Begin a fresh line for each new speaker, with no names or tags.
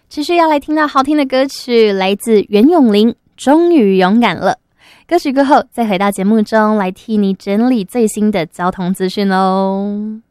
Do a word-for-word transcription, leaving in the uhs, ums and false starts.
持续要来听到好听的歌曲，来自袁咏琳，终于勇敢了。歌曲过后再回到节目中来替你整理最新的交通资讯哦。